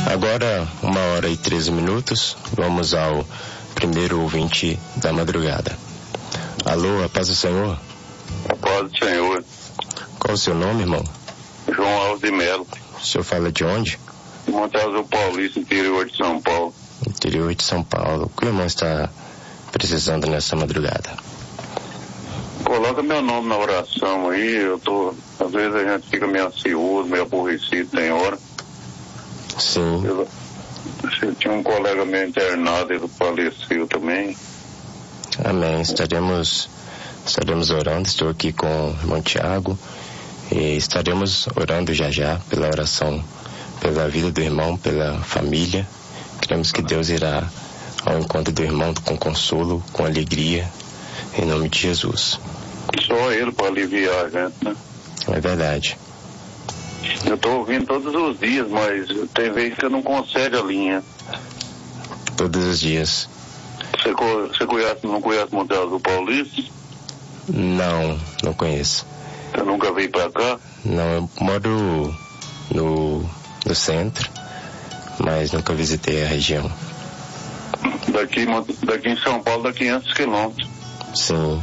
Agora, 1h13, vamos ao primeiro ouvinte da madrugada. Alô, a paz do Senhor? A paz do Senhor. Qual o seu nome, irmão? João Alves de Melo. O senhor fala de onde? De Monte Azul Paulista, interior de São Paulo. Interior de São Paulo. O que o irmão está precisando nessa madrugada? Coloca meu nome na oração aí, às vezes a gente fica meio ansioso, meio aborrecido, tem hora. Sim. Eu tinha um colega meu internado, ele faleceu também. Amém. Estaremos orando. Estou aqui com o irmão Tiago e estaremos orando já pela oração, pela vida do irmão, pela família. Cremos que Deus irá ao encontro do irmão com consolo, com alegria, em nome de Jesus. Só ele para aliviar a gente, né? É verdade. Eu estou ouvindo todos os dias, mas tem vezes que eu não consigo a linha. Todos os dias. Você não conhece Monte Azul Paulista? Não conheço. Você nunca veio para cá? Não, eu moro no centro, mas nunca visitei a região. Daqui em São Paulo dá 500 quilômetros. Sim.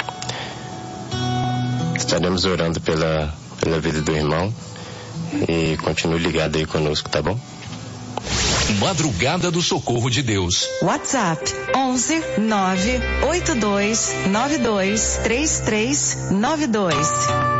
Estaremos orando pela vida do irmão e continue ligado aí conosco, tá bom? Madrugada do Socorro de Deus. WhatsApp 11 982 92 3392.